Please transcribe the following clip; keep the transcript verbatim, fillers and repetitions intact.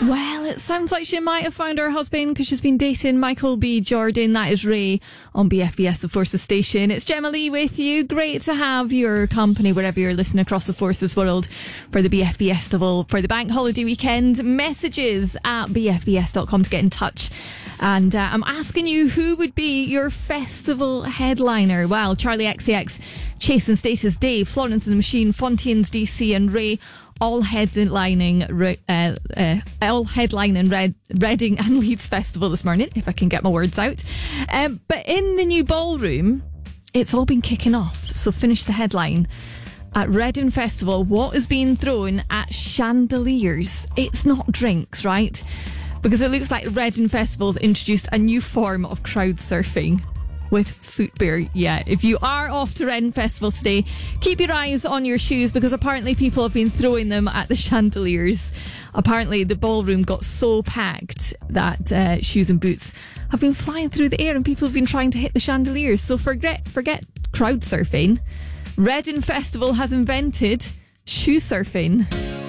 Well, it sounds like she might have found her husband because she's been dating Michael B. Jordan. That is Ray on B F B S, the Forces station. It's Gemma Lee with you. Great to have your company wherever you're listening across the Forces world for the B F B Festival for the bank holiday weekend. Messages at b f b s dot com to get in touch. And uh, I'm asking you, who would be your festival headliner? Well, Charlie X C X, Chase and Status, Dave, Florence and the Machine, Fontaines D C and Ray, all headlining, uh, uh, all headlining Red, Reading and Leeds Festival this morning, if I can get my words out. Um, but in the new ballroom, it's all been kicking off. So finish the headline. At Reading Festival, what is being thrown at chandeliers? It's not drinks, right? Because it looks like Reading Festival's introduced a new form of crowd surfing with foot beer. Yeah, if you are off to Reading Festival today, keep your eyes on your shoes because apparently people have been throwing them at the chandeliers. Apparently the ballroom got so packed that uh, shoes and boots have been flying through the air and people have been trying to hit the chandeliers. So forget, forget crowd surfing. Reading Festival has invented shoe surfing.